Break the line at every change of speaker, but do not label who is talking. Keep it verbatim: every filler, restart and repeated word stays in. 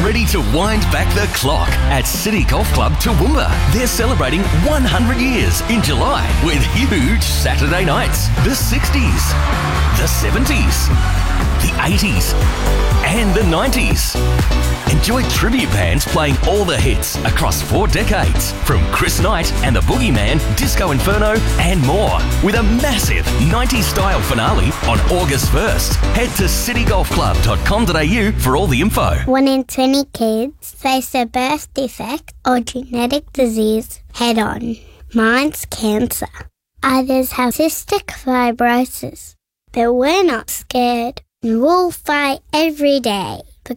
ready to wind back the clock at City Golf Club Toowoomba. They're celebrating one hundred years in July with huge Saturday nights. The sixties, the seventies, the eighties and the nineties. Enjoy tribute bands playing all the hits across four decades from Chris Knight and the Boogeyman, Disco Inferno and more, with a massive nineties style finale on August first. Head to city golf club dot com dot a u for all the info.
One in twenty kids face a birth defect or genetic disease head on. Mine's cancer. Others have cystic fibrosis. But we're not scared. We'll fight every day.